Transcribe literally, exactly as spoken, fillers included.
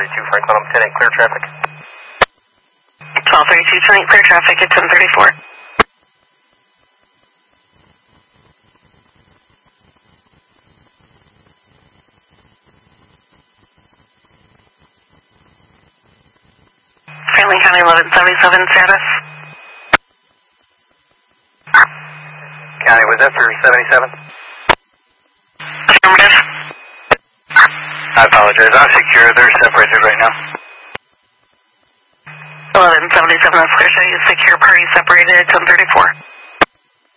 thirty-two, Franklin, I'm ten eight, clear traffic. twelve thirty-two, ten eight, clear traffic at ten thirty-four. Franklin County eleven seventy-seven status. County, was that for seventy-seven? Affirmative. I apologize, I'm secure, they're separated right now. eleven seventy-seven, that's clear, show you secure party separated at ten thirty-four.